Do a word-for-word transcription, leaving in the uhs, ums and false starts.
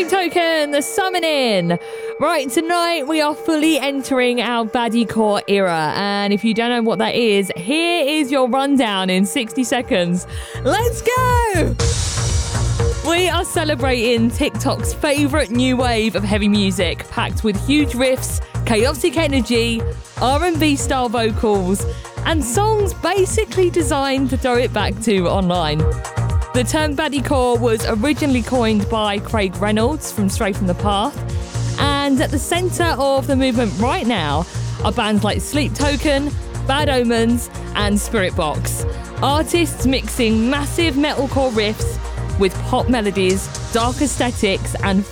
Sleep Token, the summoning. Right, tonight we are fully entering our baddiecore era. And if you don't know what that is, here is your rundown in sixty seconds. Let's go! We are celebrating TikTok's favourite new wave of heavy music, packed with huge riffs, chaotic energy, R and B style vocals, and songs basically designed to throw it back to online. The term baddiecore was originally coined by Craig Reynolds from Stray from the Path, and at the centre of the movement right now are bands like Sleep Token, Bad Omens, and Spiritbox. Artists mixing massive metalcore riffs with pop melodies, dark aesthetics, and